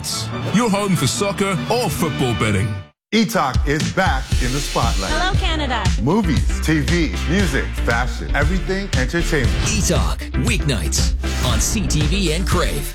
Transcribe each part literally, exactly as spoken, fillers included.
Weeknights, your home for soccer or football betting. E-Talk is back in the spotlight. Hello, Canada. Movies, T V, music, fashion, everything entertainment. E-Talk, weeknights on C T V and Crave.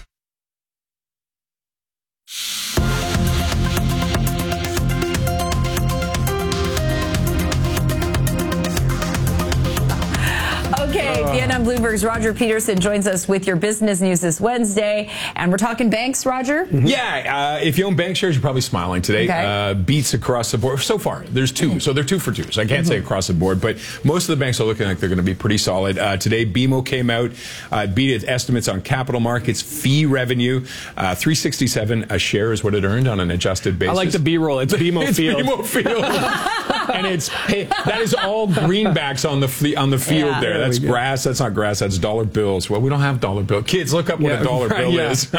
Okay, B N N Bloomberg's Roger Peterson joins us with your business news this Wednesday. And we're talking banks, Roger? Mm-hmm. Yeah, uh, if you own bank shares, you're probably smiling today. Okay. Uh, beats across the board. So far, there's two. So they're two for two. So I can't mm-hmm. say across the board, but most of the banks are looking like they're going to be pretty solid. Uh, today, B M O came out, uh, beat its estimates on capital markets, fee revenue. Uh, three sixty-seven a share is what it earned on an adjusted basis. I like the B-roll. It's B M O it's Field. B M O Field. And it's that is all greenbacks on the fle- on the field yeah. there. That's grass. That's not grass. That's dollar bills. Well, we don't have dollar bill. Kids, look up what yeah, a dollar right, bill yeah. is.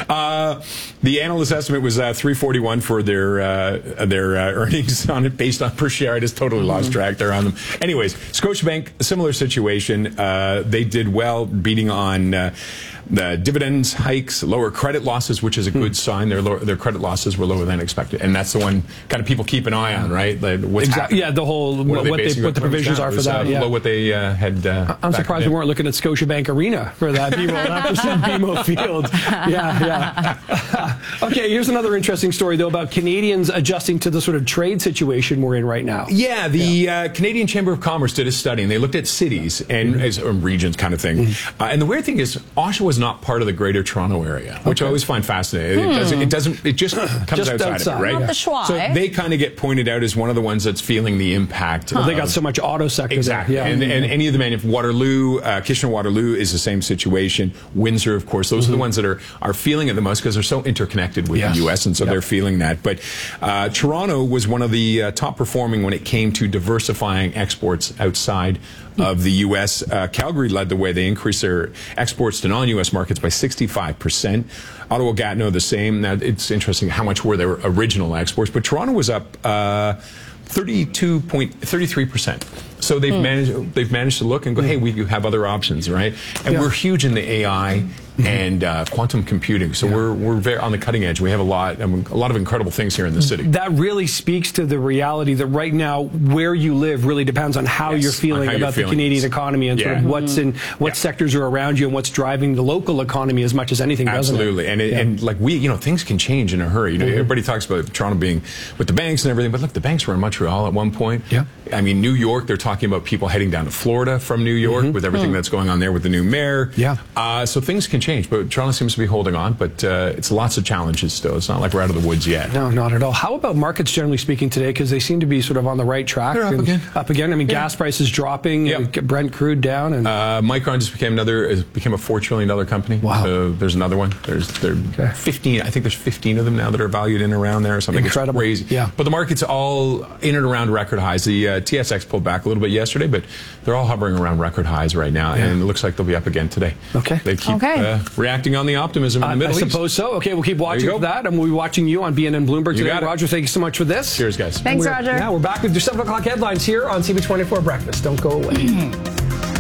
uh, the analyst estimate was uh, three forty-one for their uh, their uh, earnings on it based on per share. I just totally lost Mm-hmm. track there on them. Anyways, Scotiabank, a similar situation. Uh, they did well, beating on. Uh, The dividends hikes, lower credit losses, which is a good sign. Their lower, their credit losses were lower than expected, and that's the one kind of people keep an eye on, right? Like what's exactly. Yeah, the whole what, what, they what, they, what the provisions are for was, that. Uh, yeah. below what they uh, had. Uh, I'm surprised we weren't looking at Scotiabank Arena for that B M O. That was B M O Field. Yeah, yeah. Okay, here's another interesting story though about Canadians adjusting to the sort of trade situation we're in right now. Yeah, the yeah. Uh, Canadian Chamber of Commerce did a study, and they looked at cities and mm-hmm. as, or regions, kind of thing. Mm-hmm. Uh, and the weird thing is, Oshawa is not part of the Greater Toronto area, which okay. I always find fascinating. Hmm. It, doesn't, it doesn't. It just comes just outside, outside of it, right? Not the schwa, So eh? they kind of get pointed out as one of the ones that's feeling the impact. Well, of, they got so much auto sector exactly. there. Yeah. And, and any of the manuf- Waterloo, uh, Kitchener-Waterloo is the same situation. Windsor, of course, those mm-hmm. are the ones that are are feeling it the most because they're so interconnected with yes. the U S, and so yep. they're feeling that. But uh, Toronto was one of the uh, top performing when it came to diversifying exports outside of the U S. Uh, Calgary led the way. They increased their exports to non-U S markets by sixty-five percent. Ottawa, Gatineau, the same. Now, it's interesting how much were their original exports, but Toronto was up uh, thirty-two point three three percent. So they've mm. managed. They've managed to look and go, hey, we have other options, right? And yeah. we're huge in the A I and uh, quantum computing. So yeah. we're we're very on the cutting edge. We have a lot, I mean, a lot of incredible things here in the city. That really speaks to the reality that right now, where you live really depends on how yes, you're feeling how about you're the feeling. Canadian economy and yeah. sort of what's in what yeah. sectors are around you and what's driving the local economy as much as anything. Absolutely, doesn't it? and it, yeah. and like we, you know, things can change in a hurry. You know, mm-hmm. everybody talks about Toronto being with the banks and everything, but look, the banks were in Montreal at one point. Yeah. I mean, New York, they're talking about people heading down to Florida from New York mm-hmm. with everything mm. that's going on there with the new mayor. Yeah. Uh, so things can change, but Toronto seems to be holding on, but uh, it's lots of challenges still. It's not like we're out of the woods yet. No, not at all. How about markets generally speaking today? Because they seem to be sort of on the right track. They're up again. Up again. I mean, yeah. gas prices dropping, yep. Brent crude down. And uh, Micron just became another, became a four trillion dollars company. Wow. So there's another one. There's there okay. fifteen, I think there's fifteen of them now that are valued in around there or something. Incredible. It's crazy. Yeah. But the market's all in and around record highs. The uh, T S X pulled back a little bit yesterday, but they're all hovering around record highs right now, yeah. and it looks like they'll be up again today. Okay. They keep okay. Uh, reacting on the optimism in the uh, Middle East. I East. suppose so. Okay, we'll keep watching for that, and we'll be watching you on B N N Bloomberg you today. Roger, thank you so much for this. Cheers, guys. Thanks, Roger. Yeah, we're back with your seven o'clock headlines here on C B twenty-four Breakfast. Don't go away.